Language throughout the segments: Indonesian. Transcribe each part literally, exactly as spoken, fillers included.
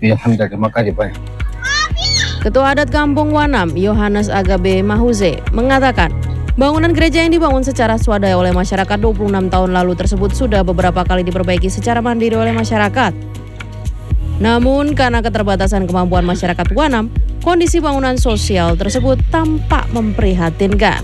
Ya, alhamdulillah, terima kasih Pak. Ketua Adat Kampung Wanam, Yohanes Agabe Mahuze, mengatakan bangunan gereja yang dibangun secara swadaya oleh masyarakat dua puluh enam tahun lalu tersebut sudah beberapa kali diperbaiki secara mandiri oleh masyarakat. Namun karena keterbatasan kemampuan masyarakat Wanam, kondisi bangunan sosial tersebut tampak memprihatinkan.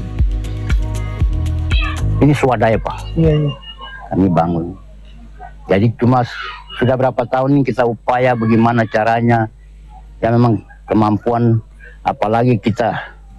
Ini swadaya Pak, Iya, iya. kami bangun. Jadi cuma sudah berapa tahun ini kita upaya bagaimana caranya, ya memang kemampuan, apalagi kita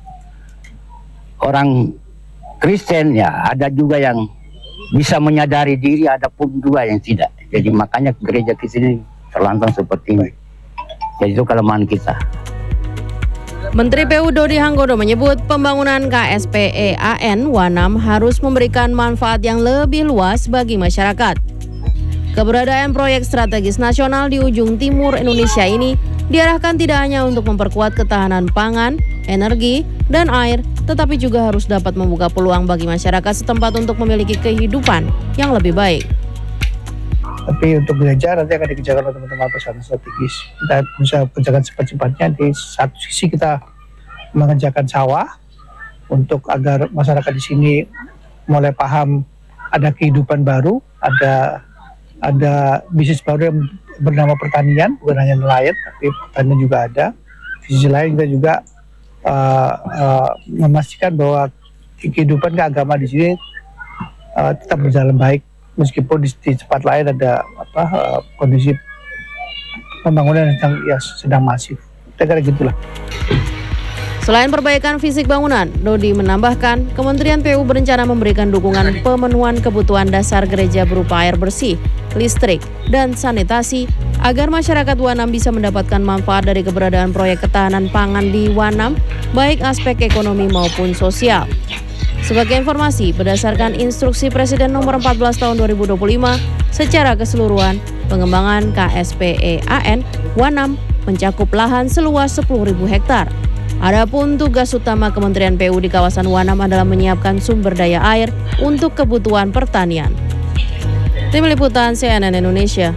orang Kristen ya ada juga yang bisa menyadari diri, ada pun juga yang tidak. Jadi makanya gereja di sini terlantang seperti ini. Jadi itu kelemahan kita. Menteri P U Dodi Hanggodo menyebut pembangunan K S P E A N Wanam harus memberikan manfaat yang lebih luas bagi masyarakat. Keberadaan proyek strategis nasional di ujung timur Indonesia ini diarahkan tidak hanya untuk memperkuat ketahanan pangan, energi, dan air, tetapi juga harus dapat membuka peluang bagi masyarakat setempat untuk memiliki kehidupan yang lebih baik. Tapi untuk gereja nanti akan dikerjakan oleh teman-teman pesantren strategis. Kita bisa kerjakan cepat-cepatnya. Di satu sisi kita mengerjakan sawah untuk agar masyarakat di sini mulai paham ada kehidupan baru, ada ada bisnis baru yang bernama pertanian, bukan hanya nelayan, tapi pertanian juga ada. Di sisi lain kita juga uh, uh, memastikan bahwa kehidupan keagamaan di sini uh, tetap berjalan baik, meskipun di, di tempat lain ada apa uh, kondisi pembangunan yang sedang, ya, sedang masif. Kira-kira gitulah. Selain perbaikan fisik bangunan, Dodi menambahkan Kementerian P U berencana memberikan dukungan pemenuhan kebutuhan dasar gereja berupa air bersih, listrik, dan sanitasi agar masyarakat Wanam bisa mendapatkan manfaat dari keberadaan proyek ketahanan pangan di Wanam, baik aspek ekonomi maupun sosial. Sebagai informasi, berdasarkan instruksi Presiden nomor empat belas tahun dua ribu dua puluh lima, secara keseluruhan pengembangan K S P E A N Wanam mencakup lahan seluas sepuluh ribu hektar. Adapun tugas utama Kementerian P U di kawasan Wanam adalah menyiapkan sumber daya air untuk kebutuhan pertanian. Tim Liputan C N N Indonesia.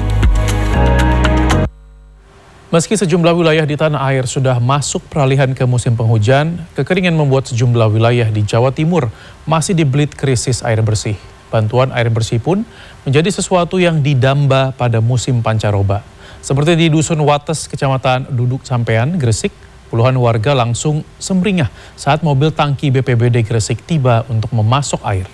Meski sejumlah wilayah di tanah air sudah masuk peralihan ke musim penghujan, kekeringan membuat sejumlah wilayah di Jawa Timur masih dibelit krisis air bersih. Bantuan air bersih pun menjadi sesuatu yang didamba pada musim pancaroba. Seperti di Dusun Wates, Kecamatan Duduk Sampean, Gresik, puluhan warga langsung semringah saat mobil tangki B P B D Gresik tiba untuk memasok air.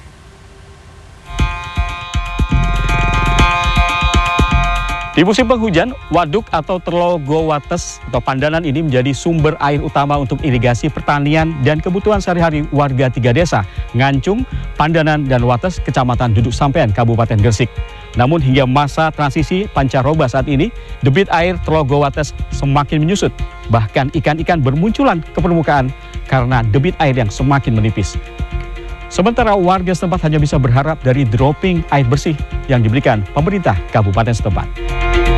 Di musim penghujan, waduk atau Telogo Wates atau Pandanan ini menjadi sumber air utama untuk irigasi pertanian dan kebutuhan sehari-hari warga tiga desa, Ngancung, Pandanan, dan Wates, Kecamatan Duduk Sampean, Kabupaten Gresik. Namun hingga masa transisi pancaroba saat ini, debit air Telogo Wates semakin menyusut. Bahkan ikan-ikan bermunculan ke permukaan karena debit air yang semakin menipis. Sementara warga setempat hanya bisa berharap dari dropping air bersih yang diberikan pemerintah kabupaten setempat.